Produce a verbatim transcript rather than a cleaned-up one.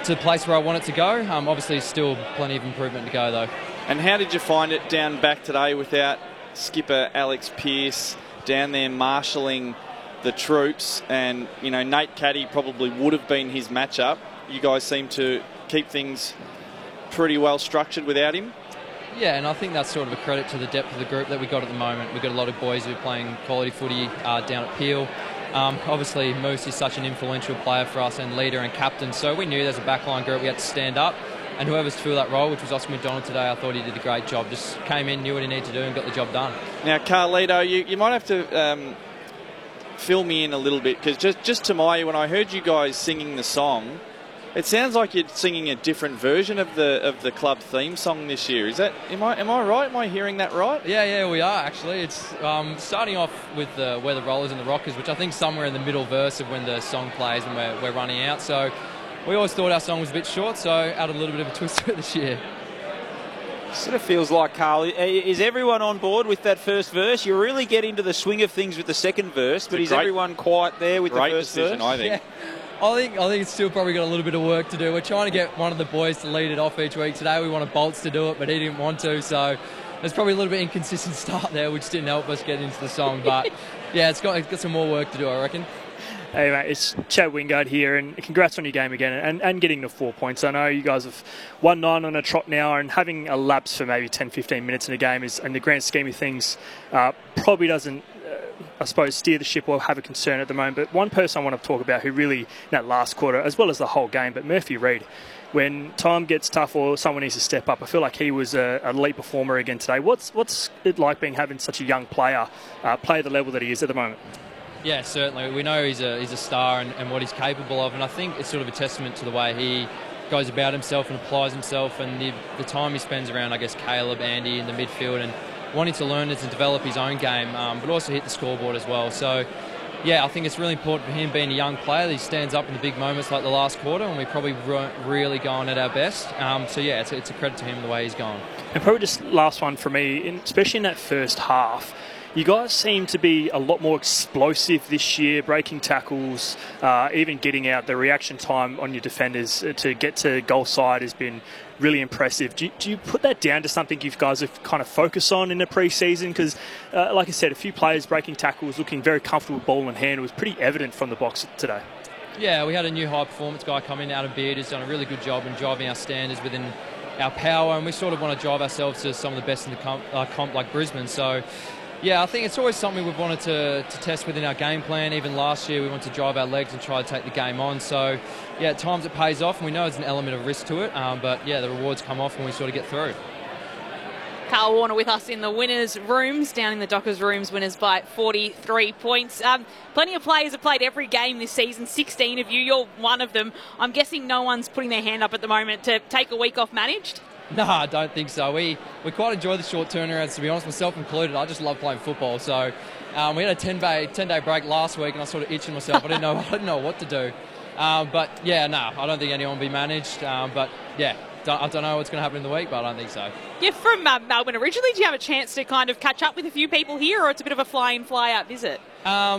to the place where I want it to go. Um, obviously, still plenty of improvement to go, though. And how did you find it down back today without skipper Alex Pearce down there marshalling the troops? And, you know, Nate Caddy probably would have been his matchup. You guys seem to keep things pretty well structured without him. Yeah, and I think that's sort of a credit to the depth of the group that we got at the moment. We've got a lot of boys who are playing quality footy uh, down at Peel. Um, obviously, Moose is such an influential player for us and leader and captain, so we knew there's a backline group we had to stand up. And whoever's to fill that role, which was Oscar McDonald today, I thought he did a great job. Just came in, knew what he needed to do, and got the job done. Now, Carlito, you, you might have to um, fill me in a little bit, because just, just to my, when I heard you guys singing the song, it sounds like you're singing a different version of the of the club theme song this year. Is that am I am I right? Am I hearing that right? Yeah, yeah, we are actually. It's um, starting off with the Where the Rollers and the Rockers, which I think somewhere in the middle verse of when the song plays and we're we're running out. So we always thought our song was a bit short, so added a little bit of a twist to it this year. Sort of feels like, Carl, is everyone on board with that first verse? You really get into the swing of things with the second verse, but is great, everyone quiet there with the first decision, verse? I think. Yeah. I think I think it's still probably got a little bit of work to do. We're trying to get one of the boys to lead it off each week. Today we wanted Bolts to do it, but he didn't want to, so there's probably a little bit inconsistent start there, which didn't help us get into the song. But yeah, it's got, it's got some more work to do, I reckon. Hey mate, it's Chad Wingard here, and congrats on your game again and, and getting the four points. I know you guys have won nine on a trot now, and having a lapse for maybe ten, fifteen minutes in a game is, in the grand scheme of things, uh, probably doesn't, uh, I suppose, steer the ship or have a concern at the moment. But one person I want to talk about who really, in that last quarter, as well as the whole game, but Murphy Reid, when time gets tough or someone needs to step up, I feel like he was a, a elite performer again today. What's what's it like being having such a young player uh, play at the level that he is at the moment? Yeah, certainly. We know he's a he's a star and, and what he's capable of, and I think it's sort of a testament to the way he goes about himself and applies himself, and the, the time he spends around, I guess, Caleb, Andy in the midfield, and wanting to learn and to develop his own game, um, but also hit the scoreboard as well. So, yeah, I think it's really important for him being a young player that he stands up in the big moments like the last quarter, and we probably weren't really going at our best. Um, so, yeah, it's, it's a credit to him the way he's gone. And probably just last one for me, in, especially in that first half, you guys seem to be a lot more explosive this year, breaking tackles, uh, even getting out. The reaction time on your defenders to get to goal side has been really impressive. Do you, do you put that down to something you guys have kind of focused on in the pre-season? Because, uh, like I said, a few players breaking tackles, looking very comfortable with ball in hand. It was pretty evident from the box today. Yeah, we had a new high-performance guy come in, Adam Beard, who's done a really good job in driving our standards within our power, and we sort of want to drive ourselves to some of the best in the comp, uh, comp like Brisbane. So, yeah, I think it's always something we've wanted to, to test within our game plan. Even last year, we wanted to drive our legs and try to take the game on. So, yeah, at times it pays off, and we know there's an element of risk to it. Um, but, yeah, the rewards come off when we sort of get through. Carl Warner with us in the winners' rooms, down in the Dockers' rooms, winners by forty-three points. Um, plenty of players have played every game this season, sixteen of you. You're one of them. I'm guessing no one's putting their hand up at the moment to take a week off managed? No, I don't think so. We we quite enjoy the short turnarounds, to be honest, myself included. I just love playing football. So um, we had a ten-day ten-day break last week, and I sort of itching myself. I didn't know I didn't know what to do. Um, but, yeah, no, I don't think anyone will be managed. Um, but, yeah, don't, I don't know what's going to happen in the week, but I don't think so. You're from uh, Melbourne originally. Do you have a chance to kind of catch up with a few people here, or it's a bit of a fly-in, fly-out visit? Um,